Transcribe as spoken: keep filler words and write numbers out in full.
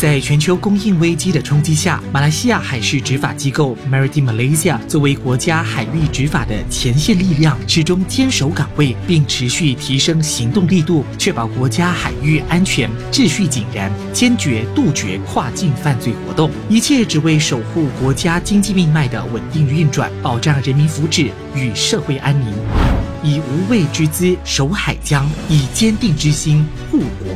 在全球供应危机的冲击下，马来西亚海事执法机构 Maritime Malaysia 作为国家海域执法的前线力量，始终坚守岗位，并持续提升行动力度，确保国家海域安全、秩序井然，坚决杜绝跨境犯罪活动。一切只为守护国家经济命脉的稳定运转，保障人民福祉与社会安宁。以无畏之姿守海疆，以坚定之心护国。